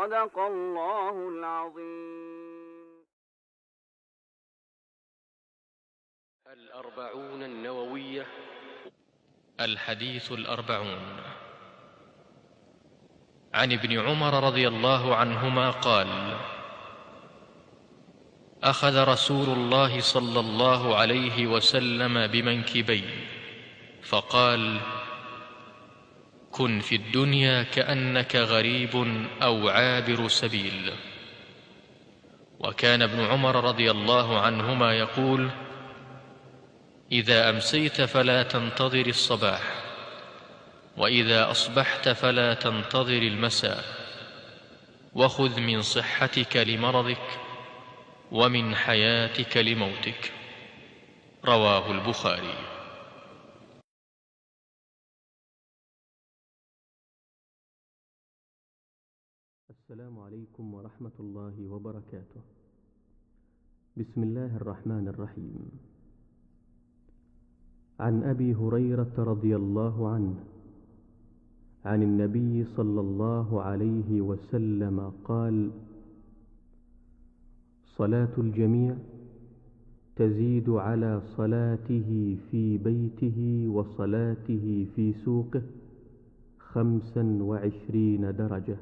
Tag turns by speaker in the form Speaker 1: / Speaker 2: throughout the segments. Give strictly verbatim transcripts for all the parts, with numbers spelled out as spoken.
Speaker 1: صدق الله العظيم.
Speaker 2: الأربعون النووية. الحديث الأربعون. عن ابن عمر رضي الله عنهما قال: أخذ رسول الله صلى الله عليه وسلم بمنكبي فقال: كن في الدنيا كأنك غريب أو عابر سبيل. وكان ابن عمر رضي الله عنهما يقول: إذا أمسيت فلا تنتظر الصباح، وإذا أصبحت فلا تنتظر المساء، وخذ من صحتك لمرضك ومن حياتك لموتك. رواه البخاري.
Speaker 3: السلام عليكم ورحمة الله وبركاته. بسم الله الرحمن الرحيم. عن أبي هريرة رضي الله عنه عن النبي صلى الله عليه وسلم قال: صلاة الجميع تزيد على صلاته في بيته وصلاته في سوقه خمسا وعشرين درجة.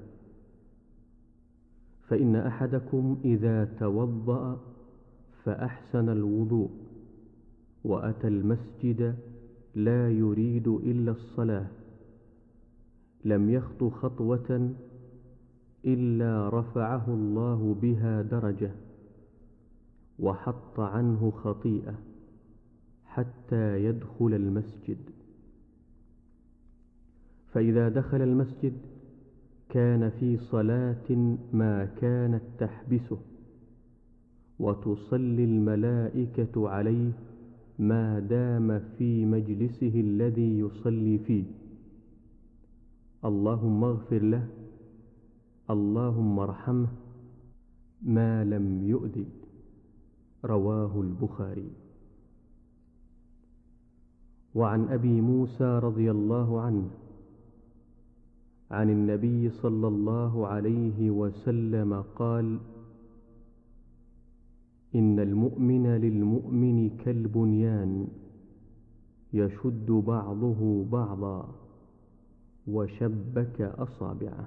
Speaker 3: فإن أحدكم إذا توضأ فأحسن الوضوء وأتى المسجد لا يريد إلا الصلاة لم يخط خطوة إلا رفعه الله بها درجة وحط عنه خطيئة حتى يدخل المسجد. فإذا دخل المسجد كان في صلاة ما كانت تحبسه، وتصلي الملائكة عليه ما دام في مجلسه الذي يصلي فيه: اللهم اغفر له، اللهم ارحمه، ما لم يؤذ. رواه البخاري. وعن أبي موسى رضي الله عنه عن النبي صلى الله عليه وسلم قال: إن المؤمن للمؤمن كالبنيان يشد بعضه بعضا وشبك أصابعه.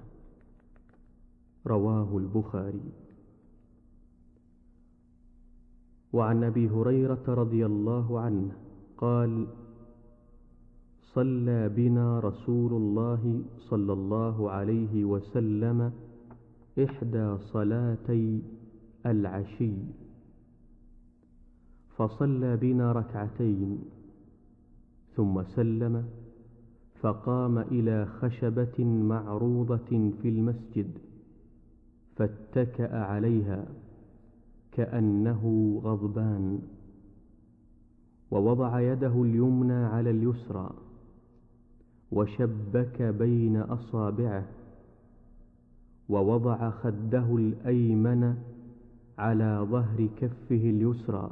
Speaker 3: رواه البخاري. وعن أبي هريرة رضي الله عنه قال: صلى بنا رسول الله صلى الله عليه وسلم إحدى صلاتي العشي، فصلى بنا ركعتين ثم سلم، فقام إلى خشبة معروضة في المسجد فاتكأ عليها كأنه غضبان، ووضع يده اليمنى على اليسرى وشبك بين أصابعه، ووضع خده الأيمن على ظهر كفه اليسرى،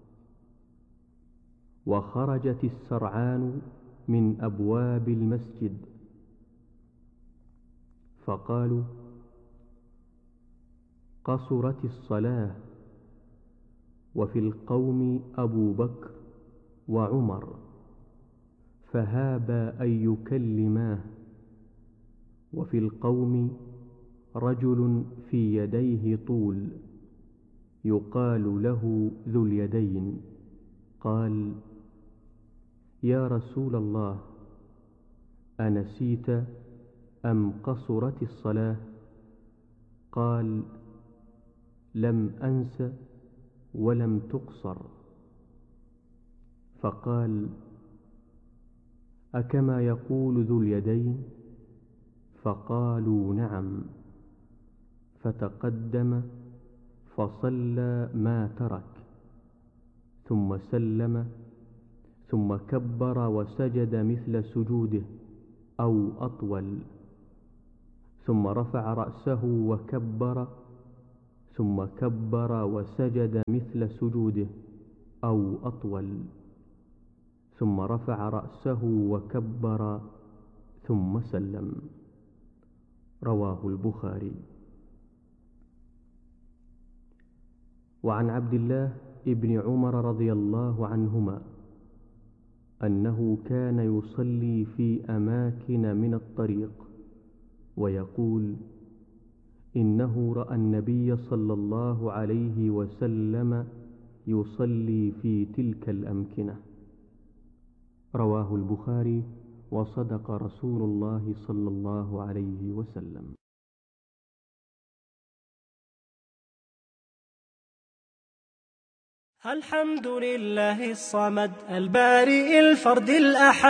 Speaker 3: وخرجت السرعان من أبواب المسجد، فقالوا: قصرت الصلاة. وفي القوم أبو بكر وعمر فهابا أن يكلماه، وفي القوم رجل في يديه طول يقال له ذو اليدين، قال: يا رسول الله، أنسيت أم قصرت الصلاة؟ قال: لم أنس ولم تقصر. فقال: أكما يقول ذو اليدين؟ فقالوا: نعم. فتقدم فصلى ما ترك، ثم سلم، ثم كبر وسجد مثل سجوده أو أطول، ثم رفع رأسه وكبر، ثم كبر وسجد مثل سجوده أو أطول، ثم رفع رأسه وكبر ثم سلم. رواه البخاري. وعن عبد الله ابن عمر رضي الله عنهما أنه كان يصلي في أماكن من الطريق ويقول: إنه رأى النبي صلى الله عليه وسلم يصلي في تلك الأمكنة. رواه البخاري، وصدق رسول الله صلى الله عليه وسلم.
Speaker 4: الحمد لله الصمد البارئ الفرد الأحد